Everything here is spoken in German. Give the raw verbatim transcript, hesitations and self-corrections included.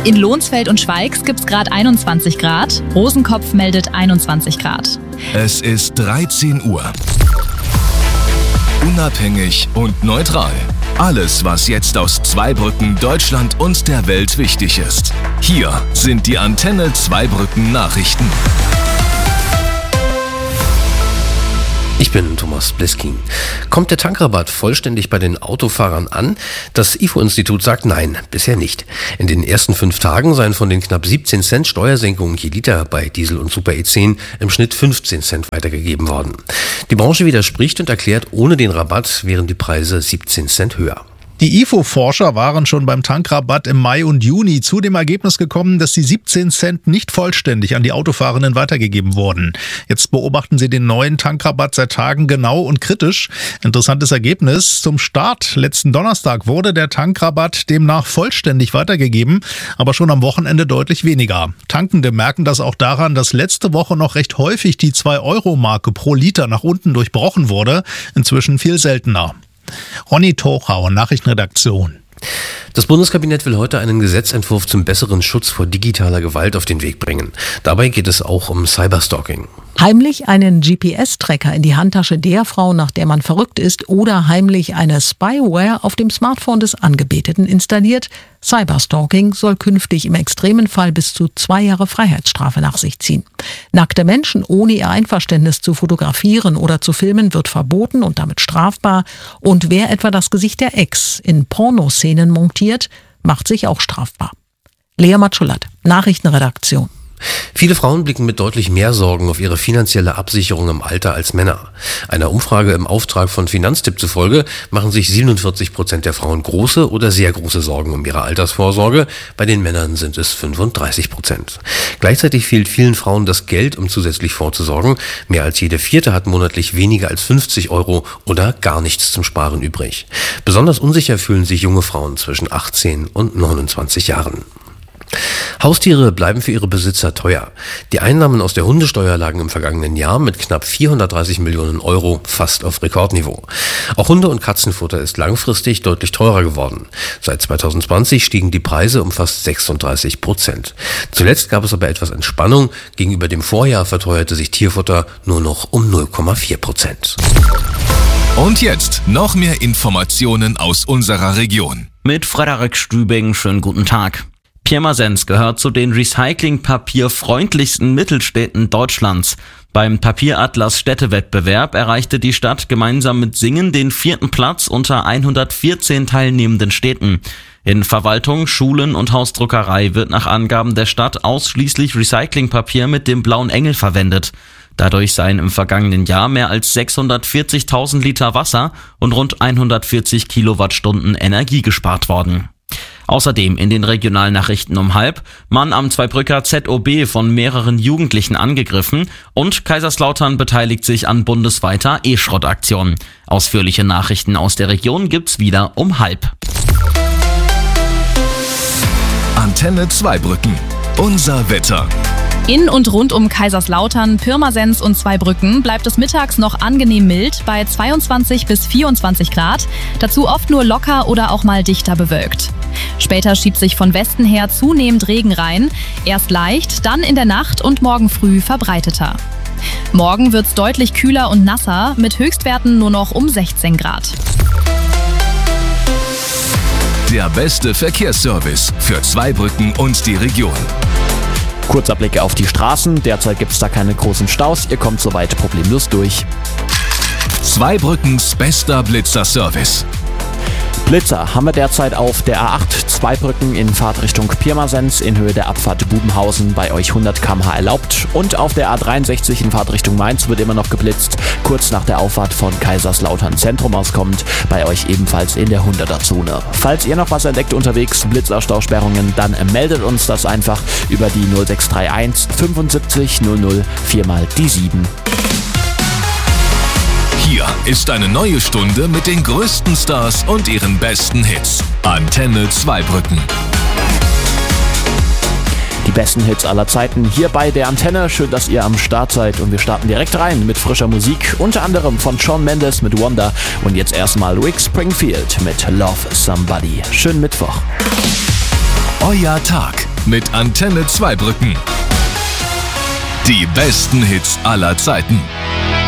In Lohnsfeld und Schweigs gibt es gerade einundzwanzig Grad. Rosenkopf meldet einundzwanzig Grad. Es ist dreizehn Uhr. Unabhängig und neutral. Alles, was jetzt aus Zweibrücken, Deutschland und der Welt wichtig ist. Hier sind die Antenne Zweibrücken Nachrichten. Ich bin Thomas Bliskin. Kommt der Tankrabatt vollständig bei den Autofahrern an? Das I F O-Institut sagt nein, bisher nicht. In den ersten fünf Tagen seien von den knapp siebzehn Cent Steuersenkungen je Liter bei Diesel und Super E zehn im Schnitt fünfzehn Cent weitergegeben worden. Die Branche widerspricht und erklärt, ohne den Rabatt wären die Preise siebzehn Cent höher. Die I F O-Forscher waren schon beim Tankrabatt im Mai und Juni zu dem Ergebnis gekommen, dass die siebzehn Cent nicht vollständig an die Autofahrenden weitergegeben wurden. Jetzt beobachten sie den neuen Tankrabatt seit Tagen genau und kritisch. Interessantes Ergebnis. Zum Start letzten Donnerstag wurde der Tankrabatt demnach vollständig weitergegeben, aber schon am Wochenende deutlich weniger. Tankende merken das auch daran, dass letzte Woche noch recht häufig die zwei Euro Marke pro Liter nach unten durchbrochen wurde. Inzwischen viel seltener. Ronny Tochau, Nachrichtenredaktion. Das Bundeskabinett will heute einen Gesetzentwurf zum besseren Schutz vor digitaler Gewalt auf den Weg bringen. Dabei geht es auch um Cyberstalking. Heimlich einen G P S-Tracker in die Handtasche der Frau, nach der man verrückt ist, oder heimlich eine Spyware auf dem Smartphone des Angebeteten installiert. Cyberstalking soll künftig im extremen Fall bis zu zwei Jahre Freiheitsstrafe nach sich ziehen. Nackte Menschen ohne ihr Einverständnis zu fotografieren oder zu filmen wird verboten und damit strafbar. Und wer etwa das Gesicht der Ex in Pornoszenen montiert, macht sich auch strafbar. Lea Matschulat, Nachrichtenredaktion. Viele Frauen blicken mit deutlich mehr Sorgen auf ihre finanzielle Absicherung im Alter als Männer. Einer Umfrage im Auftrag von Finanztipp zufolge machen sich siebenundvierzig Prozent der Frauen große oder sehr große Sorgen um ihre Altersvorsorge. Bei den Männern sind es fünfunddreißig Prozent. Gleichzeitig fehlt vielen Frauen das Geld, um zusätzlich vorzusorgen. Mehr als jede Vierte hat monatlich weniger als fünfzig Euro oder gar nichts zum Sparen übrig. Besonders unsicher fühlen sich junge Frauen zwischen achtzehn und neunundzwanzig Jahren. Haustiere bleiben für ihre Besitzer teuer. Die Einnahmen aus der Hundesteuer lagen im vergangenen Jahr mit knapp vierhundertdreißig Millionen Euro fast auf Rekordniveau. Auch Hunde- und Katzenfutter ist langfristig deutlich teurer geworden. Seit zweitausendzwanzig stiegen die Preise um fast sechsunddreißig Prozent. Zuletzt gab es aber etwas Entspannung. Gegenüber dem Vorjahr verteuerte sich Tierfutter nur noch um null Komma vier Prozent. Und jetzt noch mehr Informationen aus unserer Region. Mit Frederik Stübing, schönen guten Tag. Pirmasens gehört zu den recyclingpapierfreundlichsten Mittelstädten Deutschlands. Beim Papieratlas Städtewettbewerb erreichte die Stadt gemeinsam mit Singen den vierten Platz unter hundertvierzehn teilnehmenden Städten. In Verwaltung, Schulen und Hausdruckerei wird nach Angaben der Stadt ausschließlich Recyclingpapier mit dem blauen Engel verwendet. Dadurch seien im vergangenen Jahr mehr als sechshundertvierzigtausend Liter Wasser und rund hundertvierzig Kilowattstunden Energie gespart worden. Außerdem in den Regionalnachrichten um halb, Mann am Zweibrücker Z O B von mehreren Jugendlichen angegriffen und Kaiserslautern beteiligt sich an bundesweiter E-Schrott-Aktion. Ausführliche Nachrichten aus der Region gibt's wieder um halb. Antenne Zweibrücken. Unser Wetter. In und rund um Kaiserslautern, Pirmasens und Zweibrücken bleibt es mittags noch angenehm mild bei zweiundzwanzig bis vierundzwanzig Grad. Dazu oft nur locker oder auch mal dichter bewölkt. Später schiebt sich von Westen her zunehmend Regen rein. Erst leicht, dann in der Nacht und morgen früh verbreiteter. Morgen wird's deutlich kühler und nasser, mit Höchstwerten nur noch um sechzehn Grad. Der beste Verkehrsservice für Zweibrücken und die Region. Kurzer Blick auf die Straßen. Derzeit gibt es da keine großen Staus. Ihr kommt soweit problemlos durch. Zweibrückens bester Blitzer-Service. Blitzer haben wir derzeit auf der A acht Zweibrücken in Fahrtrichtung Pirmasens in Höhe der Abfahrt Bubenhausen bei euch hundert Kilometer pro Stunde erlaubt. Und auf der A dreiundsechzig in Fahrtrichtung Mainz wird immer noch geblitzt. Kurz nach der Auffahrt von Kaiserslautern Zentrum auskommt, bei euch ebenfalls in der hunderter-Zone. Falls ihr noch was entdeckt unterwegs, Blitzerstausperrungen, dann meldet uns das einfach über die null sechs drei eins fünfundsiebzig null null vier mal die sieben. Hier ist eine neue Stunde mit den größten Stars und ihren besten Hits. Antenne Zweibrücken. Die besten Hits aller Zeiten hier bei der Antenne. Schön, dass ihr am Start seid und wir starten direkt rein mit frischer Musik. Unter anderem von Shawn Mendes mit Wonder und jetzt erstmal Rick Springfield mit Love Somebody. Schönen Mittwoch. Euer Tag. mit Antenne Zweibrücken. Die besten Hits aller Zeiten.